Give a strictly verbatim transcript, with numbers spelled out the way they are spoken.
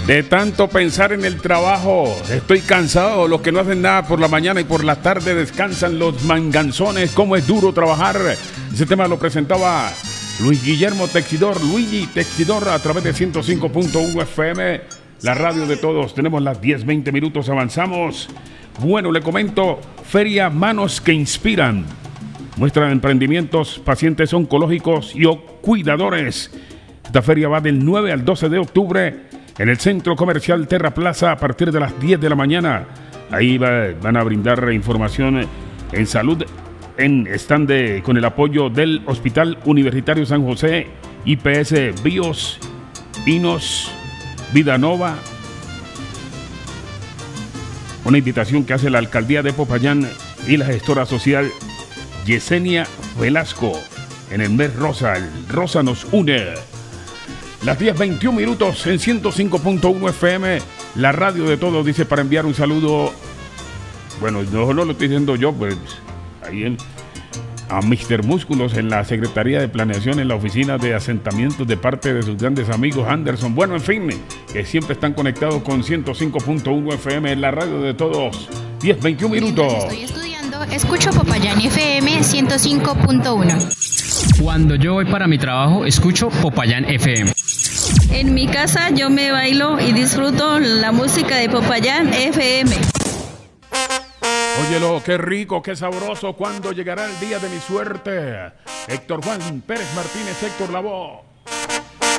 De tanto pensar en el trabajo, estoy cansado. Los que no hacen nada por la mañana y por la tarde descansan los manganzones. Cómo es duro trabajar. Ese tema lo presentaba Luis Guillermo Texidor, Luigi Texidor, a través de ciento cinco punto uno F M, la radio de todos. Tenemos las diez, veinte minutos, avanzamos. Bueno, le comento, Feria Manos que Inspiran. Muestran emprendimientos, pacientes oncológicos y o cuidadores. Esta feria va del nueve al doce de octubre en el Centro Comercial Terra Plaza a partir de las diez de la mañana. Ahí va, van a brindar información en salud en stand de, con el apoyo del Hospital Universitario San José, I P S Bios, Inos, Vidanova. Una invitación que hace la Alcaldía de Popayán y la gestora social Yesenia Velasco en el mes rosa. El rosa nos une. Las diez, veintiún minutos en ciento cinco punto uno F M, la radio de todos, dice, para enviar un saludo. Bueno, no, no lo estoy diciendo yo, pues ahí en, a mister Músculos en la Secretaría de Planeación, en la oficina de asentamientos, de parte de sus grandes amigos Anderson. Bueno, en fin, que siempre están conectados con ciento cinco punto uno F M, la radio de todos. diez, veintiún minutos. Estoy estudiando, escucho Popayán F M ciento cinco punto uno. Cuando yo voy para mi trabajo, escucho Popayán F M. En mi casa yo me bailo y disfruto la música de Popayán F M. Óyelo, qué rico, qué sabroso. ¿Cuándo llegará el día de mi suerte? Héctor Juan Pérez Martínez, Héctor Lavoe.